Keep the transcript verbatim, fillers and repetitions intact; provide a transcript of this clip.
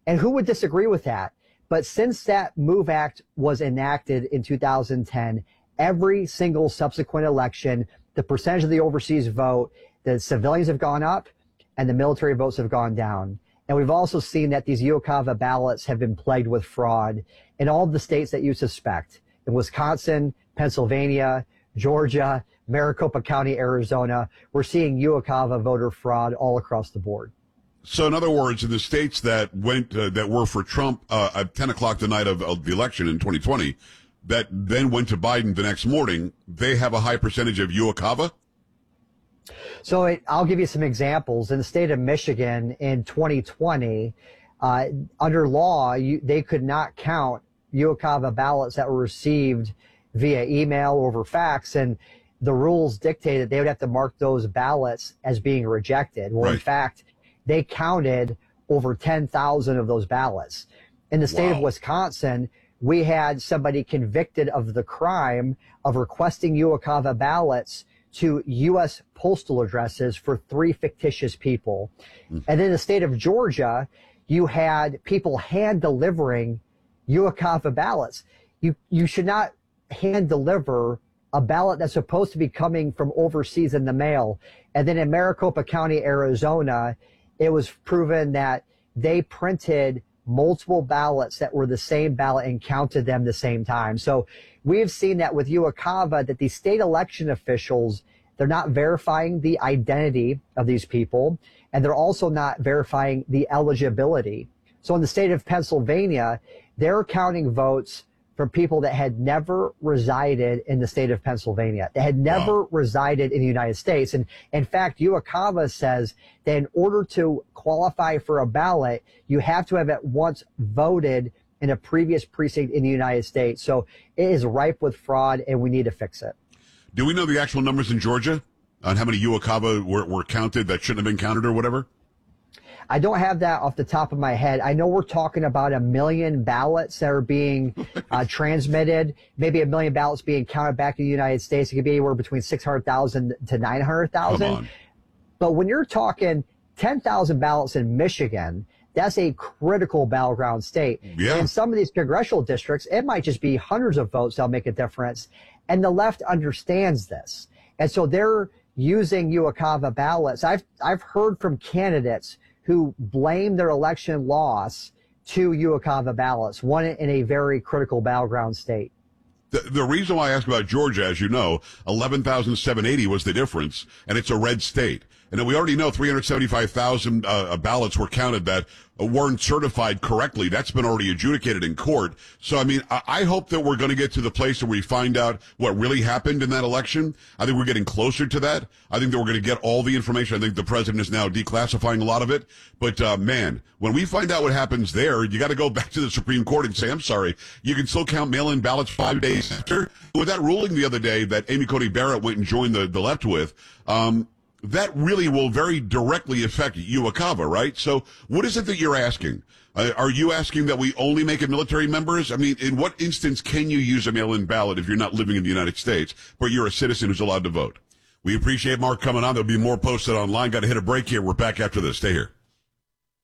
And who would disagree with that? But since that MOVE Act was enacted in two thousand ten, every single subsequent election, the percentage of the overseas vote, the civilians have gone up and the military votes have gone down. And we've also seen that these UOCAVA ballots have been plagued with fraud in all of the states that you suspect. In Wisconsin, Pennsylvania, Georgia, Maricopa County, Arizona, we're seeing UOCAVA voter fraud all across the board. So in other words, in the states that went, uh, that were for Trump uh, at ten o'clock the night of, of the election in twenty twenty, that then went to Biden the next morning, they have a high percentage of UOCAVA? So it, I'll give you some examples. In the state of Michigan in twenty twenty, uh, under law, you, they could not count UOCAVA ballots that were received via email or over fax, and the rules dictated they would have to mark those ballots as being rejected. Well, right. In fact, they counted over ten thousand of those ballots. In the state Wow. of Wisconsin, we had somebody convicted of the crime of requesting UOCAVA ballots to U S postal addresses for three fictitious people. Mm. And in the state of Georgia, you had people hand delivering UOCAVA ballots. You, you should not hand deliver a ballot that's supposed to be coming from overseas in the mail. And then in Maricopa County, Arizona, it was proven that they printed multiple ballots that were the same ballot and counted them the same time. So we've seen that with UOCAVA, that the state election officials, they're not verifying the identity of these people, and they're also not verifying the eligibility. So in the state of Pennsylvania, they're counting votes from people that had never resided in the state of Pennsylvania, that had never wow. resided in the United States. And in fact, UOCAVA says that in order to qualify for a ballot, you have to have at once voted in a previous precinct in the United States. So it is ripe with fraud, and we need to fix it. Do we know the actual numbers in Georgia on how many UOCAVA were, were counted that shouldn't have been counted or whatever? I don't have that off the top of my head. I know we're talking about a million ballots that are being uh, transmitted, maybe a million ballots being counted back in the United States. It could be anywhere between six hundred thousand to nine hundred thousand. But when you're talking ten thousand ballots in Michigan, that's a critical battleground state. Yeah. And in some of these congressional districts, it might just be hundreds of votes that'll make a difference. And the left understands this. And so they're using UOCAVA ballots. I've, I've heard from candidates who blame their election loss to UOCAVA ballots, one in a very critical battleground state. The, the reason why I asked about Georgia, as you know, eleven thousand seven hundred eighty was the difference, and it's a red state. And we already know three hundred seventy-five thousand uh, ballots were counted that uh, weren't certified correctly. That's been already adjudicated in court. So, I mean, I, I hope that we're going to get to the place where we find out what really happened in that election. I think we're getting closer to that. I think that we're going to get all the information. I think the president is now declassifying a lot of it. But, uh, man, when we find out what happens there, you got to go back to the Supreme Court and say, I'm sorry, you can still count mail-in ballots five days after. With that ruling the other day that Amy Coney Barrett went and joined the, the left with, um, that really will very directly affect UOCAVA, right? So what is it that you're asking? Uh, are you asking that we only make it military members? I mean, in what instance can you use a mail-in ballot if you're not living in the United States, but you're a citizen who's allowed to vote? We appreciate Mark coming on. There'll be more posted online. Got to hit a break here. We're back after this. Stay here.